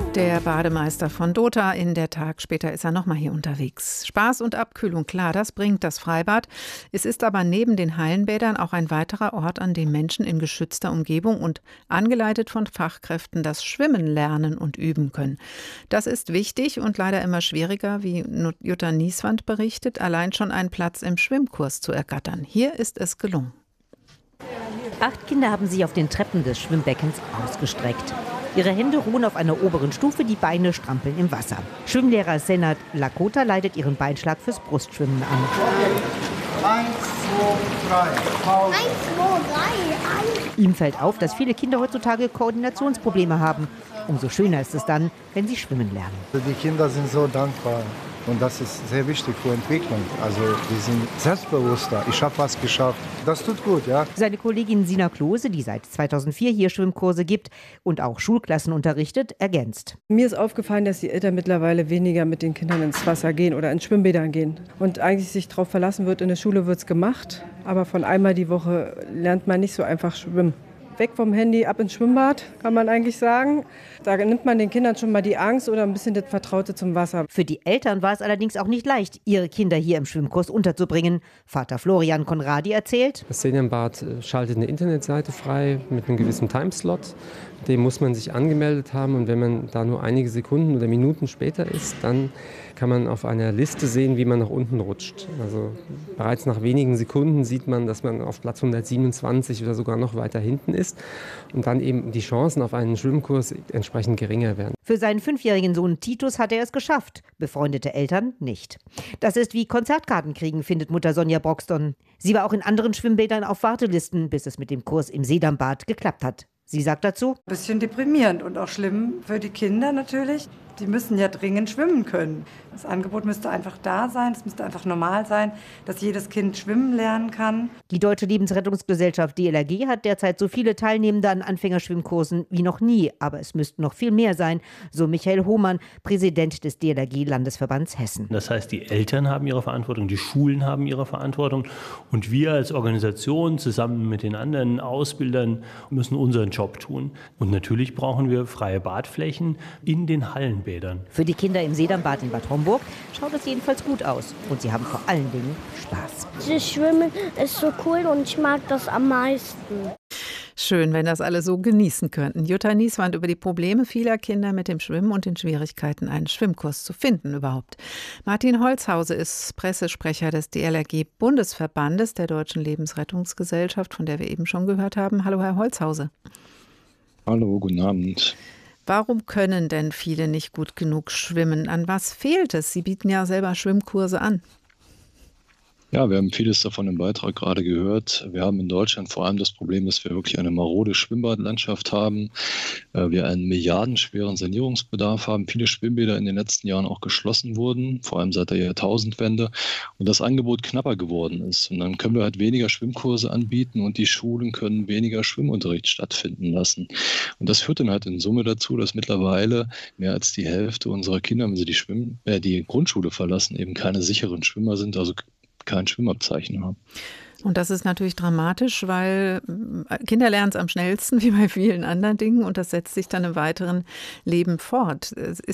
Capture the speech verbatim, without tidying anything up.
Der Bademeister von Dota, in der Tag später ist er nochmal hier unterwegs. Spaß und Abkühlung, klar, das bringt das Freibad. Es ist aber neben den Hallenbädern auch ein weiterer Ort, an dem Menschen in geschützter Umgebung und angeleitet von Fachkräften das Schwimmen lernen und üben können. Das ist wichtig und leider immer schwieriger, wie Jutta Nieswand berichtet, allein schon einen Platz im Schwimmkurs zu ergattern. Hier ist es gelungen. Acht Kinder haben sich auf den Treppen des Schwimmbeckens ausgestreckt. Ihre Hände ruhen auf einer oberen Stufe, die Beine strampeln im Wasser. Schwimmlehrer Senat Lakota leitet ihren Beinschlag fürs Brustschwimmen an. Eins, zwei, drei. Eins, zwei, drei. Ihm fällt auf, dass viele Kinder heutzutage Koordinationsprobleme haben. Umso schöner ist es dann, wenn sie schwimmen lernen. Die Kinder sind so dankbar und das ist sehr wichtig für Entwicklung. Also die sind selbstbewusster. Ich habe was geschafft. Das tut gut, ja. Seine Kollegin Sina Klose, die seit zweitausendvier hier Schwimmkurse gibt und auch Schulklassen unterrichtet, ergänzt. Mir ist aufgefallen, dass die Eltern mittlerweile weniger mit den Kindern ins Wasser gehen oder in Schwimmbädern gehen. Und eigentlich sich darauf verlassen wird, in der Schule wird es gemacht, aber von einmal die Woche lernt man nicht so einfach schwimmen. Weg vom Handy, ab ins Schwimmbad, kann man eigentlich sagen. Da nimmt man den Kindern schon mal die Angst oder ein bisschen das Vertraute zum Wasser. Für die Eltern war es allerdings auch nicht leicht, ihre Kinder hier im Schwimmkurs unterzubringen. Vater Florian Konradi erzählt: Das Seniornbad schaltet eine Internetseite frei mit einem gewissen Timeslot. Dem muss man sich angemeldet haben und wenn man da nur einige Sekunden oder Minuten später ist, dann kann man auf einer Liste sehen, wie man nach unten rutscht. Also bereits nach wenigen Sekunden sieht man, dass man auf Platz hundertsiebenundzwanzig oder sogar noch weiter hinten ist und dann eben die Chancen auf einen Schwimmkurs entsprechend geringer werden. Für seinen fünfjährigen Sohn Titus hat er es geschafft, befreundete Eltern nicht. Das ist wie Konzertkarten kriegen, findet Mutter Sonja Broxton. Sie war auch in anderen Schwimmbädern auf Wartelisten, bis es mit dem Kurs im Seedammmbad geklappt hat. Sie sagt dazu: Ein bisschen deprimierend und auch schlimm für die Kinder natürlich. Die müssen ja dringend schwimmen können. Das Angebot müsste einfach da sein, es müsste einfach normal sein, dass jedes Kind schwimmen lernen kann. Die Deutsche Lebensrettungsgesellschaft D L R G hat derzeit so viele Teilnehmende an Anfängerschwimmkursen wie noch nie. Aber es müssten noch viel mehr sein, so Michael Hohmann, Präsident des D L R G-Landesverbands Hessen. Das heißt, die Eltern haben ihre Verantwortung, die Schulen haben ihre Verantwortung und wir als Organisation zusammen mit den anderen Ausbildern müssen unseren Job tun. Und natürlich brauchen wir freie Badflächen in den Hallenbädern. Für die Kinder im Seedammmbad in Bad Homburg schaut es jedenfalls gut aus. Und sie haben vor allen Dingen Spaß. Das Schwimmen ist so cool und ich mag das am meisten. Schön, wenn das alle so genießen könnten. Jutta Nieswand über die Probleme vieler Kinder mit dem Schwimmen und den Schwierigkeiten, einen Schwimmkurs zu finden überhaupt. Martin Holzhause ist Pressesprecher des D L R G-Bundesverbandes der Deutschen Lebensrettungsgesellschaft, von der wir eben schon gehört haben. Hallo, Herr Holzhause. Hallo, guten Abend. Warum können denn viele nicht gut genug schwimmen? An was fehlt es? Sie bieten ja selber Schwimmkurse an. Ja, wir haben vieles davon im Beitrag gerade gehört. Wir haben in Deutschland vor allem das Problem, dass wir wirklich eine marode Schwimmbadlandschaft haben. Wir einen milliardenschweren Sanierungsbedarf haben. Viele Schwimmbäder in den letzten Jahren auch geschlossen wurden, vor allem seit der Jahrtausendwende. Und das Angebot knapper geworden ist. Und dann können wir halt weniger Schwimmkurse anbieten und die Schulen können weniger Schwimmunterricht stattfinden lassen. Und das führt dann halt in Summe dazu, dass mittlerweile mehr als die Hälfte unserer Kinder, wenn sie die, Schwimm äh, die Grundschule verlassen, eben keine sicheren Schwimmer sind, also kein Schwimmabzeichen haben. Und das ist natürlich dramatisch, weil Kinder lernen es am schnellsten, wie bei vielen anderen Dingen, und das setzt sich dann im weiteren Leben fort. Ist